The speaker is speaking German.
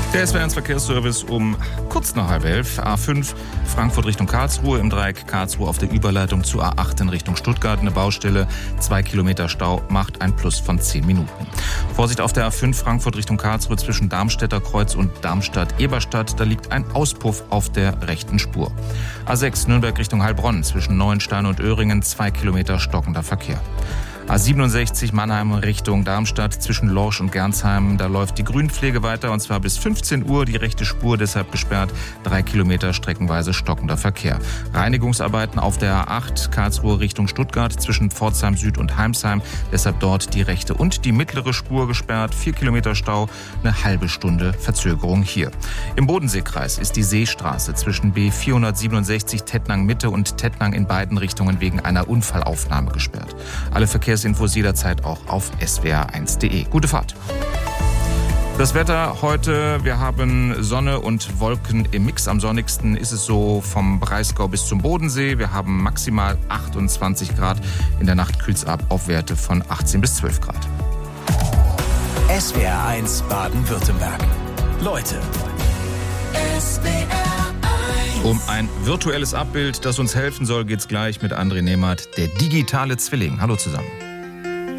Der SWR1 Verkehrsservice um kurz nach 10:30. A5 Frankfurt Richtung Karlsruhe, im Dreieck Karlsruhe auf der Überleitung zur A8 in Richtung Stuttgart. Eine Baustelle, 2 Kilometer Stau, macht ein Plus von 10 Minuten. Vorsicht auf der A5 Frankfurt Richtung Karlsruhe zwischen Darmstädter Kreuz und Darmstadt-Eberstadt. Da liegt ein Auspuff auf der rechten Spur. A6 Nürnberg Richtung Heilbronn zwischen Neuenstein und Öhringen, 2 Kilometer stockender Verkehr. A67 Mannheim Richtung Darmstadt zwischen Lorsch und Gernsheim. Da läuft die Grünpflege weiter und zwar bis 15 Uhr. Die rechte Spur deshalb gesperrt. 3 Kilometer streckenweise stockender Verkehr. Reinigungsarbeiten auf der A8 Karlsruhe Richtung Stuttgart zwischen Pforzheim Süd und Heimsheim. Deshalb dort die rechte und die mittlere Spur gesperrt. 4 Kilometer Stau, eine halbe Stunde Verzögerung hier. Im Bodenseekreis ist die Seestraße zwischen B467 Tettnang Mitte und Tettnang in beiden Richtungen wegen einer Unfallaufnahme gesperrt. Alle Verkehrsinfos jederzeit auch auf swr1.de. Gute Fahrt. Das Wetter heute, wir haben Sonne und Wolken im Mix. Am sonnigsten ist es so vom Breisgau bis zum Bodensee. Wir haben maximal 28 Grad. In der Nacht kühlt es ab auf Werte von 18 bis 12 Grad. SWR1 Baden-Württemberg. Leute. Um ein virtuelles Abbild, das uns helfen soll, geht's gleich mit André Nehmert, der digitale Zwilling. Hallo zusammen.